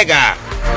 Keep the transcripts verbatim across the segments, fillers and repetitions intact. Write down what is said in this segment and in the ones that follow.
uyahleka.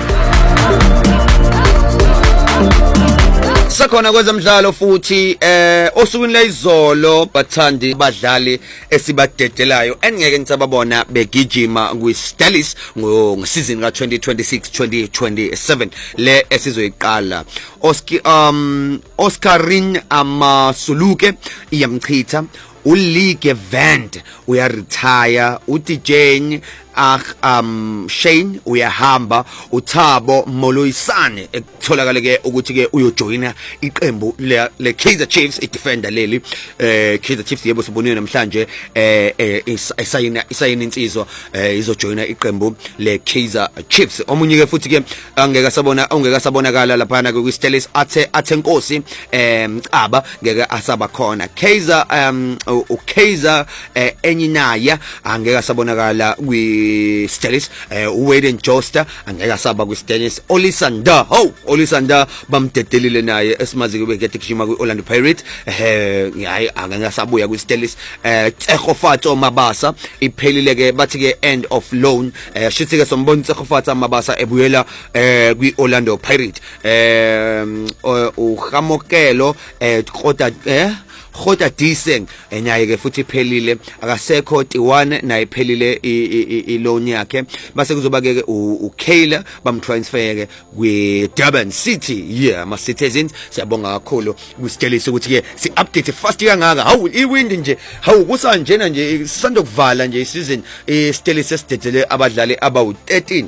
Sakhona kwezemidlalo futhi eh osukwini lezolo bathandi badlali esibadedelayo engeke ngisababona begijima kwiStelis ngosizini ka twenty twenty-six twenty twenty-seven le esizoyiqala. Oscar um Oscarin Amasuluke iyamchitha, uLeague Event uyaretire, uD J ah um Shane uyahamba, uThabo Moloisane ekutholakala ke ukuthi ke uyojoina iqembu le Kaizer Chiefs idefender leli eh Kaizer Chiefs yebo sibonile namhlanje eh isayina isayina insizwa izojoina iqembu le Kaizer Chiefs. Omunye ke futhi ke angeke sabona ongeke sabonakala lapha na kwiStelis athe athe Nkosi eh Caba ngeke asaba khona. Kaizer um uKaizer enyinaya angeke sabonakala kwi Stelis eh uWade Joster angeke asaba kwiStelis. Olisanda ho Olisanda bamdedelile naye esimazi kube ke gijima kwiOrlando Pirates eh hayi angeke asabuya kwiStelis. eh Tsegofatso Mabasa iphelile ke bathi ke end of loan eh shithi ke sombona Tsegofatso Mabasa ebuyela eh kwiOrlando Pirates. eh uHamokelo eh kodwa eh Khota Diseng enyaye ke futhi iphelile akasekho thirty-one naye iphelile I loan yakhe. Base kuzoba ke uKayla bamtransfer ke kwiDurban City. Yeah ama citizens siyabonga kakhulu kwiStelis ukuthi ke si update fast kangaka. Hawu iwind nje, hawu kusanjena nje sisanda kuvala nje isizini iStelis esidedele abadlali abawu thirteen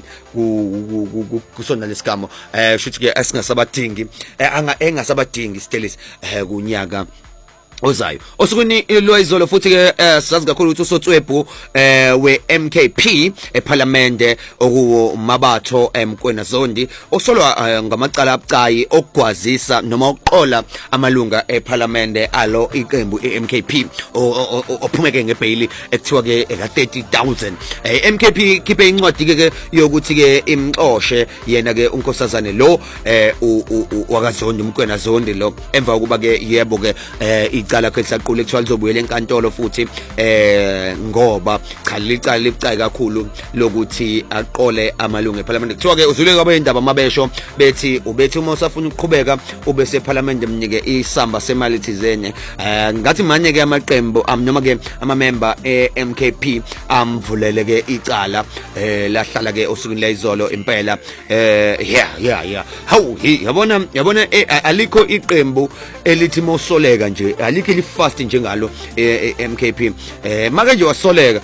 kusona lesigamo. eh shuthi ke asingasabadingi anga engasabadingi iStelis eh kunyaka ozayo. Osukwini lwezolo futhi ke sazi kakhulu ukuthi uSotswebhu eh we M K P eParliament okuwo Mabatho eMkwena Zondi osolwa ngamacala abucayi okugwazisa noma ukuqola amalunga eParliament alo iqembu eM K P ophumeke ngebail ekuthiwa ke eka thirty thousand. M K P khiphe incwadi ke yokuthi ke imxoshe yena ke unkosazane lo eh wakaZondi uMkwena Zondi lo emva kuba ke yebo ke icala ke lisaqule kuthiwa lizobuyela enkantolo futhi eh ngoba cha licala libucayi kakhulu lokuthi aqole amalungu eParliament. Kuthiwa ke uzule kwabe indaba mabesho bethi ubethi uma usafuna ukuqhubeka ube seParliament emnike isamba semali thizene. eh ngathi manje ke amaqembu noma ke ama member eM K P amvulele ke icala eh lahlala ke osukwini lezolo impela. eh yeah yeah yeah hawu yabona yabona alikho iqembu elithi mosoleka nje alikho lifast njengalo eM K P. eh make nje wasoleka